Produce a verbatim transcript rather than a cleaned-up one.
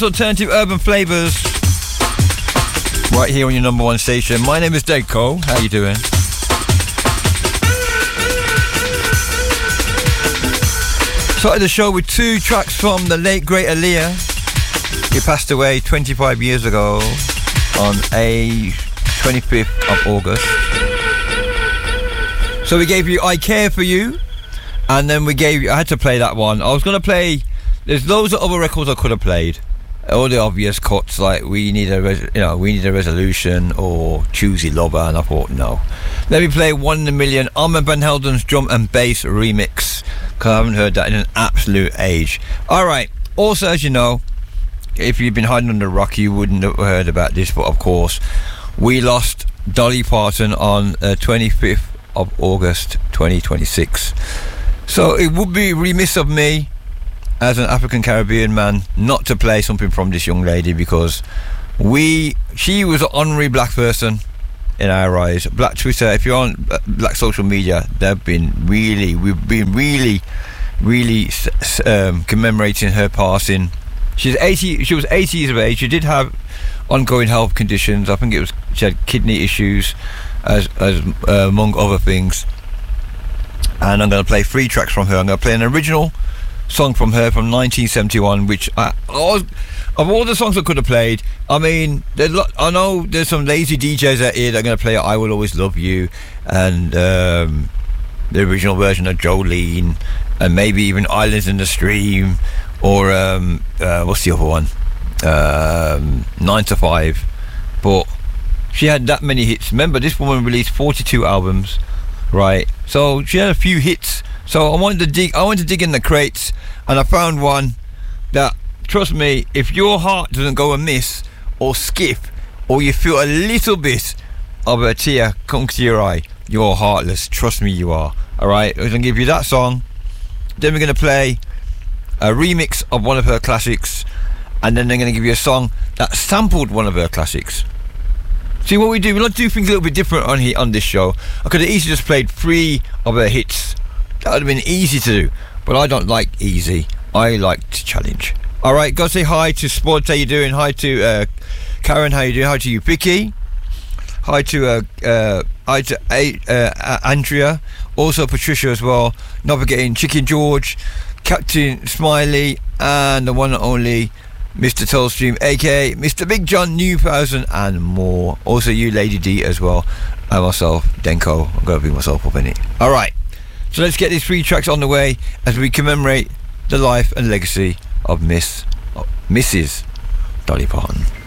Alternative urban flavors right here on your number one station. My name is Dave Cole. How you doing? Started the show with two tracks from the late great Aaliyah. He passed away twenty-five years ago on a twenty-fifth of August. So we gave you I Care For You, and then we gave you, I had to play that one. I was going to play, there's loads of other records I could have played. All the obvious cuts like We Need a Res- you know, We Need a Resolution or Choosy Lover, and I thought no. Let me play One in a Million, Armand Van Helden's drum and bass remix, because I haven't heard that in an absolute age. Alright, also as you know, if you've been hiding under a rock you wouldn't have heard about this, but of course we lost Dolly Parton on uh, twenty-fifth of August twenty twenty-six. So it would be remiss of me as an African Caribbean man not to play something from this young lady, because we she was an honorary black person in our eyes. Black Twitter, if you're on black social media, they've been really we've been really really um, commemorating her passing. She's eighty she was eighty years of age. She did have ongoing health conditions. I think it was she had kidney issues as, as uh, among other things. And I'm going to play three tracks from her. I'm going to play an original song from her from nineteen seventy-one, which I, I was, of all the songs I could have played, I mean, I know there's some lazy D Js out here that are going to play I Will Always Love You and um, the original version of Jolene, and maybe even Islands in the Stream, or um, uh, what's the other one, um, nine to five. But she had that many hits. Remember, this woman released forty-two albums, right? So she had a few hits. So I wanted to dig I wanted to dig in the crates, and I found one that, trust me, if your heart doesn't go amiss or skip, or you feel a little bit of a tear come to your eye, you're heartless. Trust me, you are. Alright, we're going to give you that song, then we're going to play a remix of one of her classics, and then they're going to give you a song that sampled one of her classics. See what we do, we like to do things a little bit different on here on this show. I could have easily just played three of her hits. That would have been easy to do, but I don't like easy. I like to challenge. Alright, gotta say hi to Spud, how you doing? Hi to uh, Karen, how you doing? Hi to you, Vicky. Hi to uh, uh, hi to uh, uh, Andrea. Also Patricia as well. Not forgetting Chicken George, Captain Smiley, and the one and only Mister Tolstream, aka Mister Big John Newthousen, and more. Also you, Lady D, as well, and myself, Denko. I'm gonna bring myself up in it. Alright, so let's get these three tracks on the way as we commemorate the life and legacy of Miss oh, Missus Dolly Parton.